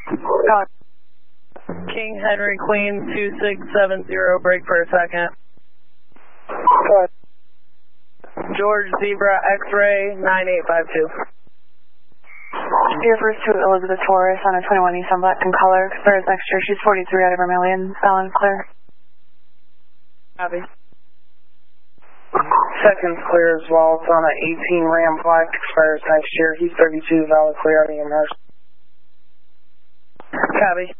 King Henry Queen 2670, break for a second. George Zebra X-ray 9852. Air Force 2 Elizabeth Taurus on a 21 Nissan Black in color. Expires next year. She's 43 out of her million. Valid clear. Copy. Second's clear as well. It's on an 18 Ram Black. Expires next year. He's 32. Valid clear. Already immersed. Copy.